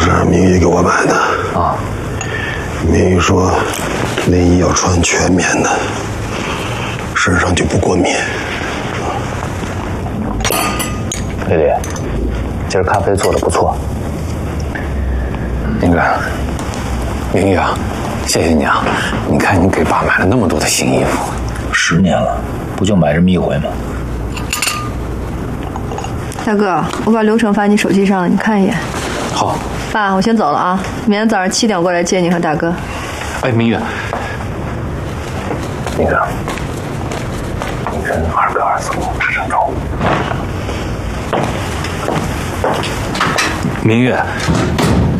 是明玉给我买的啊。 明玉说，内衣要穿全棉的，身上就不过敏。 丽丽，今儿咖啡做的不错。那个，明玉啊，谢谢你啊！你看你给爸买了那么多的新衣服 ，10年了，不就买这么一回吗？ 大哥，我把流程发你手机上了，你看一眼。 好。 爸，我先走了啊，明天早上7点过来接你和大哥。 哎，明月，那个，你跟2哥2嫂吃上粥。明月。